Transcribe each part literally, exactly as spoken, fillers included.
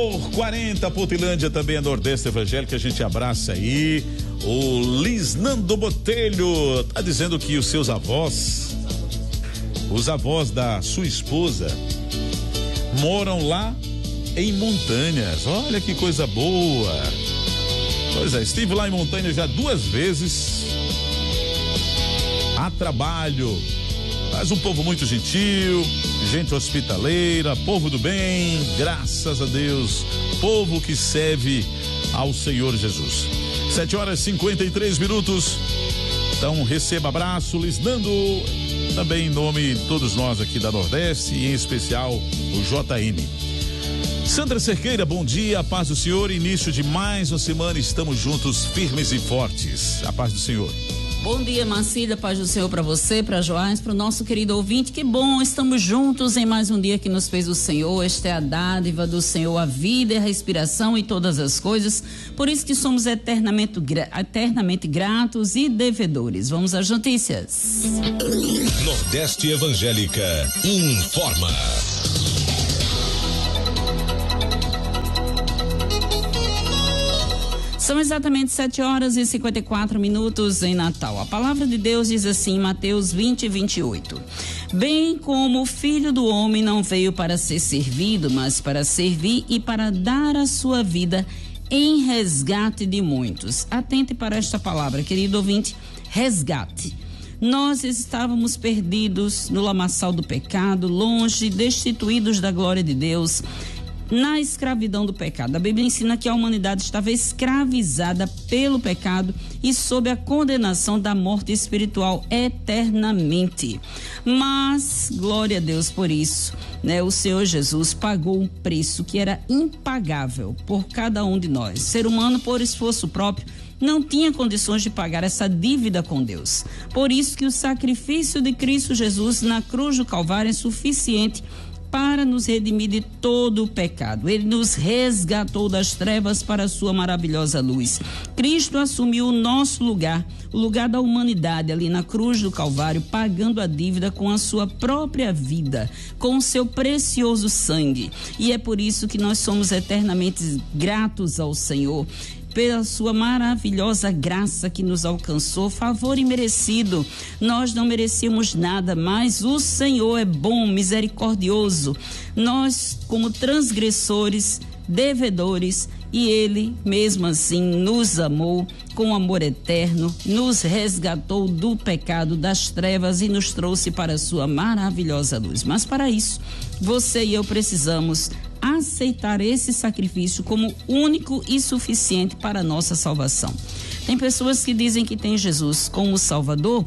quarenta, Putilândia também é Nordeste Evangélica, a gente abraça aí. O Lisnando Botelho tá dizendo que os seus avós, os avós da sua esposa, moram lá em Montanhas. Olha que coisa boa. Pois é, estive lá em Montanhas já duas vezes a trabalho. Mas um povo muito gentil, gente hospitaleira, povo do bem, graças a Deus, povo que serve ao Senhor Jesus. Sete horas e cinquenta e três minutos. Então receba abraço, Lisnando, também em nome de todos nós aqui da Nordeste e em especial o J M. Sandra Cerqueira, bom dia, a paz do Senhor, início de mais uma semana, estamos juntos, firmes e fortes, a paz do Senhor. Bom dia, Marcília, paz do Senhor para você, para Joás, para o nosso querido ouvinte. Que bom, estamos juntos em mais um dia que nos fez o Senhor. Esta é a dádiva do Senhor, a vida, a respiração e todas as coisas. Por isso que somos eternamente, eternamente gratos e devedores. Vamos às notícias. Nordeste Evangélica informa. São exatamente sete horas e cinquenta e quatro minutos em Natal. A palavra de Deus diz assim em Mateus vinte, vinte e oito. Bem como o Filho do Homem não veio para ser servido, mas para servir e para dar a sua vida em resgate de muitos. Atente para esta palavra, querido ouvinte, resgate. Nós estávamos perdidos no lamaçal do pecado, longe, destituídos da glória de Deus, na escravidão do pecado. A Bíblia ensina que a humanidade estava escravizada pelo pecado e sob a condenação da morte espiritual eternamente. Mas, glória a Deus por isso, né? O Senhor Jesus pagou um preço que era impagável por cada um de nós. O ser humano, por esforço próprio, não tinha condições de pagar essa dívida com Deus. Por isso que o sacrifício de Cristo Jesus na cruz do Calvário é suficiente para nos redimir de todo o pecado. Ele nos resgatou das trevas para a sua maravilhosa luz. Cristo assumiu o nosso lugar, o lugar da humanidade ali na cruz do Calvário, pagando a dívida com a sua própria vida, com o seu precioso sangue. E é por isso que nós somos eternamente gratos ao Senhor, pela sua maravilhosa graça que nos alcançou, favor imerecido. Nós não merecíamos nada, mas o Senhor é bom, misericordioso. Nós, como transgressores, devedores, e Ele, mesmo assim, nos amou com amor eterno, nos resgatou do pecado, das trevas e nos trouxe para a sua maravilhosa luz. Mas para isso, você e eu precisamos aceitar esse sacrifício como único e suficiente para a nossa salvação. Tem pessoas que dizem que tem Jesus como Salvador,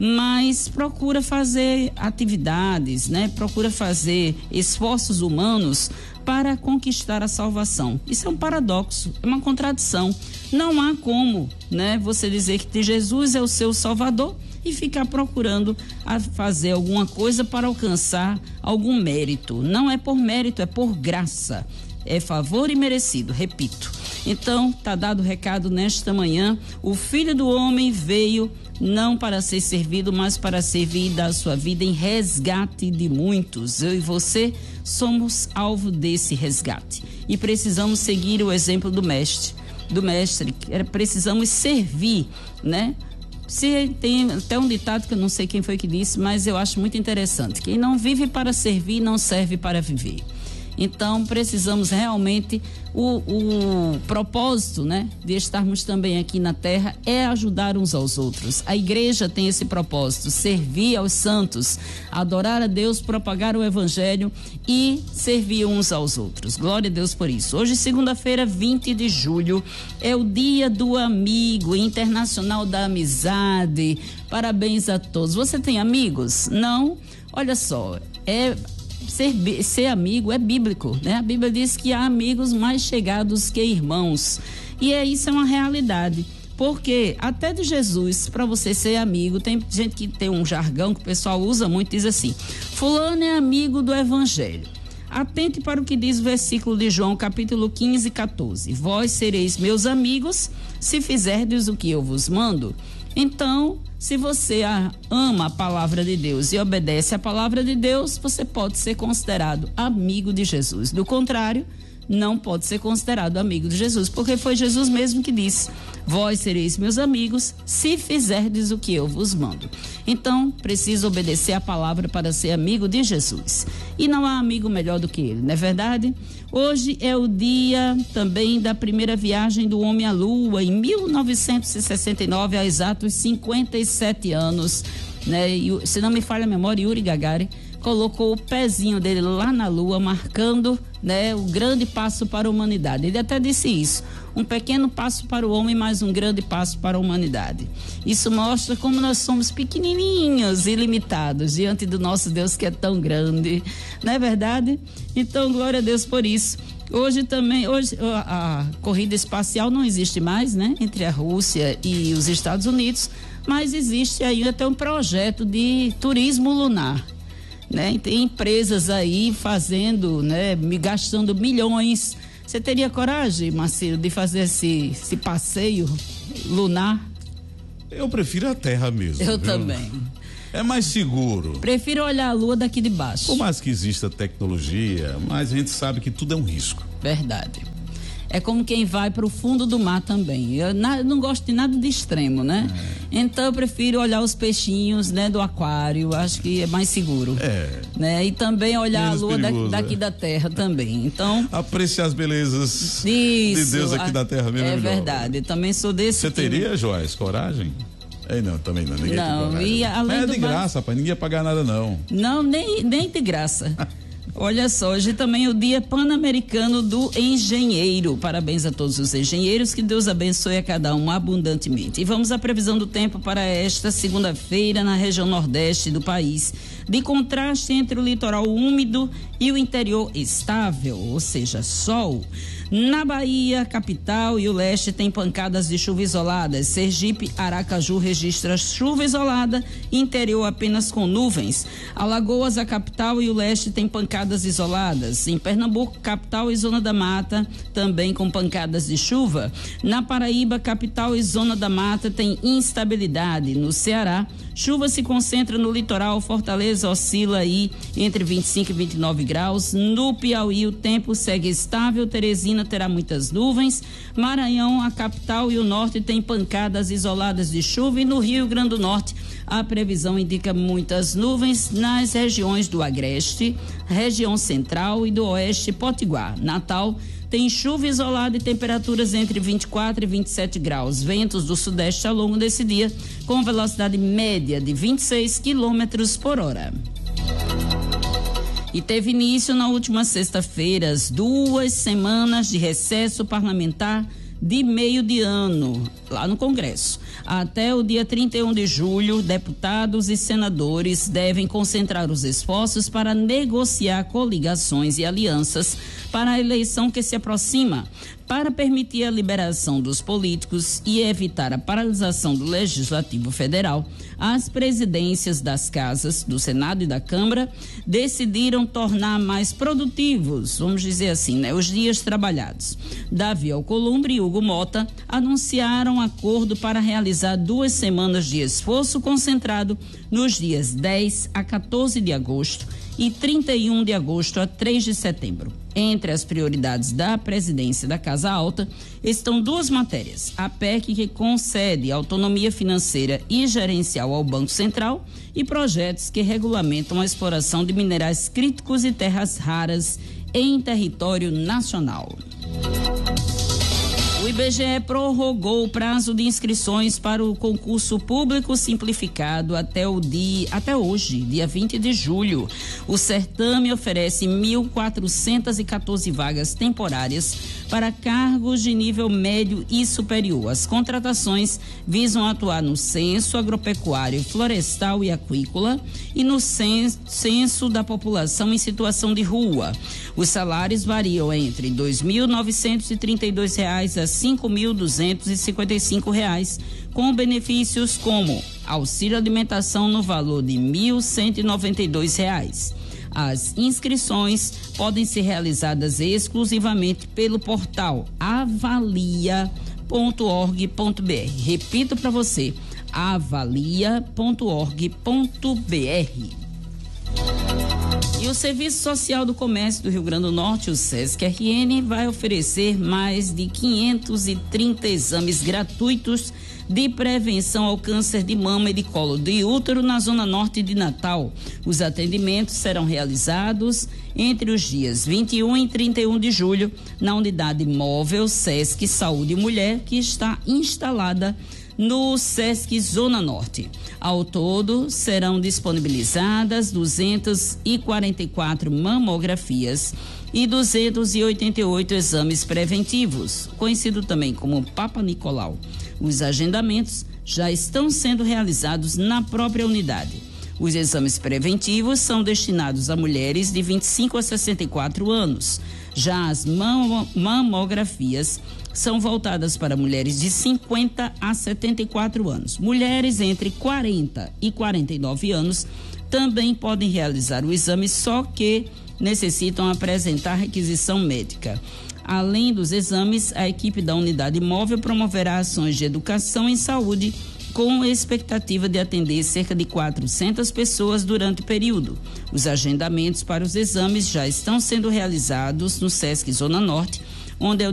mas procura fazer atividades, né? Procura fazer esforços humanos para conquistar a salvação. Isso é um paradoxo, é uma contradição. Não há como, né, você dizer que Jesus é o seu Salvador e ficar procurando a fazer alguma coisa para alcançar algum mérito. Não é por mérito, é por graça. É favor imerecido, repito. Então, tá dado o recado nesta manhã. O Filho do Homem veio não para ser servido, mas para servir e dar a sua vida em resgate de muitos. Eu e você somos alvo desse resgate. E precisamos seguir o exemplo do mestre. Do mestre, precisamos servir, né? Se tem até um ditado que eu não sei quem foi que disse, mas eu acho muito interessante. Quem não vive para servir, não serve para viver. Então, precisamos realmente, o, o propósito, né, de estarmos também aqui na terra é ajudar uns aos outros. A igreja tem esse propósito, servir aos santos, adorar a Deus, propagar o evangelho e servir uns aos outros. Glória a Deus por isso. Hoje, segunda-feira, vinte de julho, é o dia do amigo, internacional da amizade. Parabéns a todos. Você tem amigos? Não? Olha só, é... Ser, ser amigo é bíblico, né? A Bíblia diz que há amigos mais chegados que irmãos. E é, isso é uma realidade. Porque até de Jesus, para você ser amigo, tem gente que tem um jargão que o pessoal usa muito, diz assim: fulano é amigo do evangelho. Atente para o que diz o versículo de João, capítulo quinze, catorze. Vós sereis meus amigos se fizerdes o que eu vos mando. Então, se você ama a palavra de Deus e obedece a palavra de Deus, você pode ser considerado amigo de Jesus. Do contrário, não pode ser considerado amigo de Jesus, porque foi Jesus mesmo que disse: vós sereis meus amigos se fizerdes o que eu vos mando. Então, precisa obedecer a palavra para ser amigo de Jesus. E não há amigo melhor do que ele, não é verdade? Hoje é o dia também da primeira viagem do homem à Lua, em mil novecentos e sessenta e nove, há exatos cinquenta e sete anos, né? E, se não me falha a memória, Yuri Gagarin colocou o pezinho dele lá na Lua, marcando, né, o grande passo para a humanidade. Ele até disse isso: um pequeno passo para o homem, mas um grande passo para a humanidade. Isso mostra como nós somos pequenininhos e limitados diante do nosso Deus, que é tão grande, não é verdade? Então, glória a Deus por isso. Hoje também, hoje a, a corrida espacial não existe mais, né, entre a Rússia e os Estados Unidos, mas existe ainda até um projeto de turismo lunar. Né? Tem empresas aí fazendo, né, me gastando milhões. Você teria coragem, Marcelo, de fazer esse, esse passeio lunar? Eu prefiro a Terra mesmo. Eu viu? Também. É mais seguro. Prefiro olhar a Lua daqui de baixo. Por mais que exista tecnologia, mas a gente sabe que tudo é um risco. Verdade. É como quem vai para o fundo do mar também. Eu na, não gosto de nada de extremo, né? É. Então eu prefiro olhar os peixinhos, né, do aquário. Acho que é mais seguro. É. Né? E também olhar Menos a lua perigoso, da, daqui é. da terra também. Então, apreciar as belezas isso, de Deus aqui a, da terra mesmo. É verdade. Eu também sou desse. Você time. teria, Joás, coragem? É, não, também não. Ninguém não, tem coragem. E além Mas é do de graça, pai. Ninguém ia pagar nada, não. Não, nem, nem de graça. Olha só, hoje também é o Dia Pan-Americano do Engenheiro. Parabéns a todos os engenheiros, que Deus abençoe a cada um abundantemente. E vamos à previsão do tempo para esta segunda-feira na região nordeste do país. De contraste entre o litoral úmido e o interior estável, ou seja, sol. Na Bahia, capital e o leste tem pancadas de chuva isoladas. Sergipe, Aracaju registra chuva isolada, interior apenas com nuvens. Alagoas, a capital e o leste tem pancadas isoladas. Em Pernambuco, capital e zona da mata, também com pancadas de chuva. Na Paraíba, capital e zona da mata tem instabilidade. No Ceará, chuva se concentra no litoral, Fortaleza oscila aí entre vinte e cinco e vinte e nove graus. No Piauí, o tempo segue estável, Teresina terá muitas nuvens. Maranhão, a capital e o norte tem pancadas isoladas de chuva, e no Rio Grande do Norte a previsão indica muitas nuvens nas regiões do Agreste, região central e do Oeste Potiguar. Natal tem chuva isolada e temperaturas entre vinte e quatro e vinte e sete graus. Ventos do sudeste ao longo desse dia com velocidade média de vinte e seis quilômetros por hora. E teve início na última sexta-feira as duas semanas de recesso parlamentar de meio de ano, lá no Congresso. Até o dia trinta e um de julho, deputados e senadores devem concentrar os esforços para negociar coligações e alianças para a eleição que se aproxima, para permitir a liberação dos políticos e evitar a paralisação do Legislativo Federal. As presidências das casas, do Senado e da Câmara, decidiram tornar mais produtivos, vamos dizer assim, né, os dias trabalhados. Davi Alcolumbre e Hugo Mota anunciaram acordo para realizar duas semanas de esforço concentrado nos dias dez a quatorze de agosto e trinta e um de agosto a três de setembro. Entre as prioridades da presidência da Casa Alta estão duas matérias: a P E C, que concede autonomia financeira e gerencial ao Banco Central, e projetos que regulamentam a exploração de minerais críticos e terras raras em território nacional. O I B G E prorrogou o prazo de inscrições para o concurso público simplificado até o dia, até hoje, dia vinte de julho. O certame oferece mil quatrocentas e quatorze vagas temporárias para cargos de nível médio e superior. As contratações visam atuar no censo agropecuário, florestal e aquícola e no censo da população em situação de rua. Os salários variam entre dois mil novecentos e trinta e dois reais a cinco mil duzentos e cinquenta e cinco reais, com benefícios como auxílio alimentação no valor de mil cento e noventa e dois reais. As inscrições podem ser realizadas exclusivamente pelo portal avalia ponto org ponto br. Repito para você, avalia ponto org ponto br. E o Serviço Social do Comércio do Rio Grande do Norte, o SESC R N, vai oferecer mais de quinhentos e trinta exames gratuitos de prevenção ao câncer de mama e de colo de útero na zona norte de Natal. Os atendimentos serão realizados entre os dias vinte e um e trinta e um de julho na unidade móvel SESC Saúde Mulher, que está instalada no SESC Zona Norte. Ao todo, serão disponibilizadas duzentas e quarenta e quatro mamografias e duzentos e oitenta e oito exames preventivos, conhecido também como Papa Nicolau. Os agendamentos já estão sendo realizados na própria unidade. Os exames preventivos são destinados a mulheres de vinte e cinco a sessenta e quatro anos. Já as mam- mamografias são voltadas para mulheres de cinquenta a setenta e quatro anos. Mulheres entre quarenta e quarenta e nove anos também podem realizar o exame, só que necessitam apresentar requisição médica. Além dos exames, a equipe da unidade móvel promoverá ações de educação em saúde com expectativa de atender cerca de quatrocentas pessoas durante o período. Os agendamentos para os exames já estão sendo realizados no SESC Zona Norte, onde é